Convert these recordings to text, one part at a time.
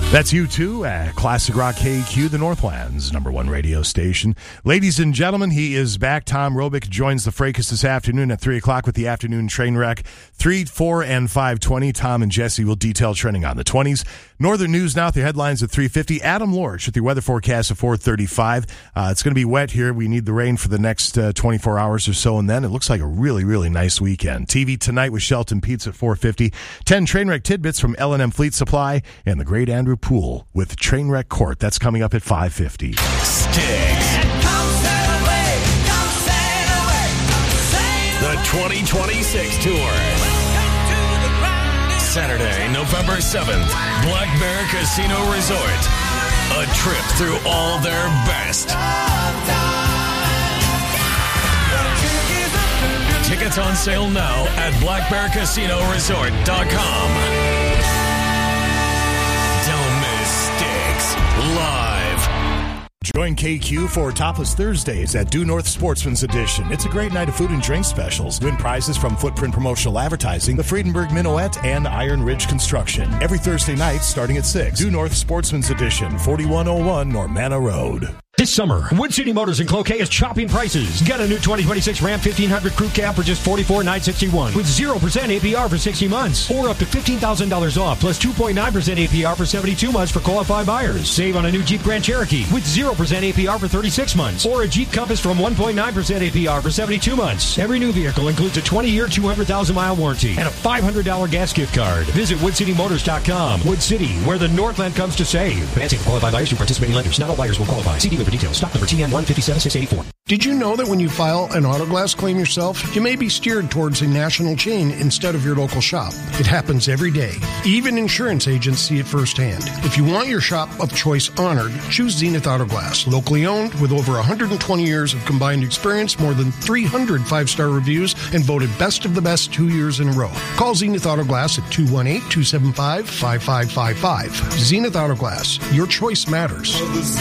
That's U2 at Classic Rock KQ, the Northland's #1 radio station. Ladies and gentlemen, he is back. Tom Robick joins the fracas this afternoon at 3 o'clock with the afternoon train wreck. 3, 4, and 5:20. Tom and Jesse will detail trending on the 20s. Northern News Now, the headlines at 3:50. Adam Lorch with the weather forecast at 4:35. It's going to be wet here. We need the rain for the next 24 hours or so, and then it looks like a really, really nice weekend. TV Tonight with Shelton Peets at 4:50. 10 train wreck tidbits from L&M Fleet Supply, and the great Andrew Poole with Trainwreck Court. That's coming up at 5:50. Sticks. The 2026 Tour. Saturday, November 7th, Black Bear Casino Resort. A trip through all their best. Tickets on sale now at blackbearcasinoresort.com. Don't miss Sticks live. Join KQ for Topless Thursdays at Due North Sportsman's Edition. It's a great night of food and drink specials. Win prizes from Footprint Promotional Advertising, the Friedenberg Minuet, and Iron Ridge Construction. Every Thursday night starting at 6. Due North Sportsman's Edition, 4101 Normanna Road. This summer, Wood City Motors in Cloquet is chopping prices. Get a new 2026 Ram 1500 Crew Cab for just $44,961 with 0% APR for 60 months or up to $15,000 off plus 2.9% APR for 72 months for qualified buyers. Save on a new Jeep Grand Cherokee with 0% APR for 36 months or a Jeep Compass from 1.9% APR for 72 months. Every new vehicle includes a 20-year, 200,000-mile warranty and a $500 gas gift card. Visit WoodCityMotors.com. Wood City, where the Northland comes to save. Financing for qualified buyers through participating lenders. Not all buyers will qualify. See dealer for details. Stock number TN157684. Did you know that when you file an auto glass claim yourself, you may be steered towards a national chain instead of your local shop? It happens every day. Even insurance agents see it firsthand. If you want your shop of choice honored, choose Zenith Auto Glass. Locally owned, with over 120 years of combined experience, more than 300 five-star reviews, and voted best of the best 2 years in a row. Call Zenith Auto Glass at 218-275-5555. Zenith Auto Glass. Your choice matters.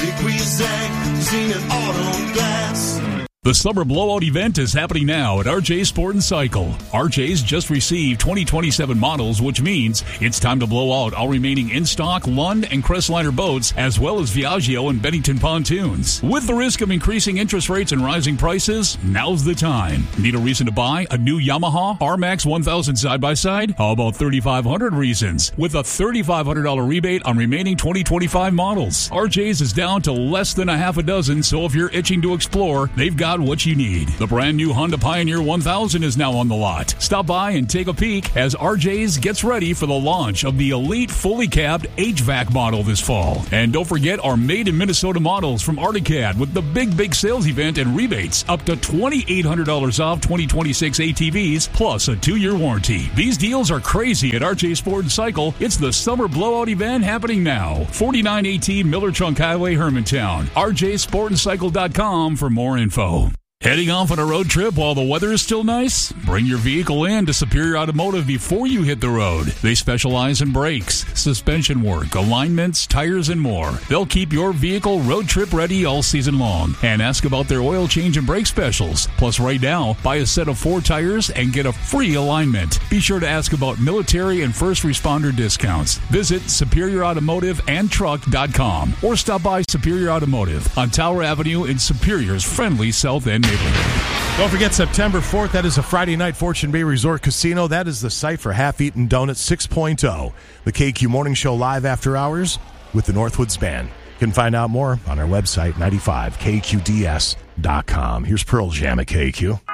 Zenith Auto Glass. The summer blowout event is happening now at RJ Sport & Cycle. RJ's just received 2027 models, which means it's time to blow out all remaining in-stock Lund and Crestliner boats, as well as Viaggio and Bennington pontoons. With the risk of increasing interest rates and rising prices, now's the time. Need a reason to buy a new Yamaha RMAX 1000 side-by-side? How about 3,500 reasons? With a $3,500 rebate on remaining 2025 models. RJ's is down to less than a half a dozen, so if you're itching to explore, they've got what you need. The brand new Honda Pioneer 1000 is now on the lot. Stop by and take a peek as RJ's gets ready for the launch of the elite fully cabbed HVAC model this fall. And don't forget our made in Minnesota models from Articad with the big sales event and rebates up to $2,800 off 2026 ATVs plus a 2-year warranty. These deals are crazy at RJ Sport & Cycle. It's the summer blowout event happening now. 4918 Miller Trunk Highway, Hermantown. RJSportandCycle.com for more info. Heading off on a road trip while the weather is still nice? Bring your vehicle in to Superior Automotive before you hit the road. They specialize in brakes, suspension work, alignments, tires, and more. They'll keep your vehicle road trip ready all season long. And ask about their oil change and brake specials. Plus, right now, buy a set of 4 tires and get a free alignment. Be sure to ask about military and first responder discounts. Visit SuperiorAutomotiveandTruck.com or stop by Superior Automotive on Tower Avenue in Superior's friendly South End neighborhood. Don't forget September 4th. That is a Friday night Fortune Bay Resort Casino. That is the site for Half-Eaten Donuts 6.0. The KQ Morning Show live after hours with the Northwoods Band. You can find out more on our website, 95kqds.com. Here's Pearl Jam at KQ.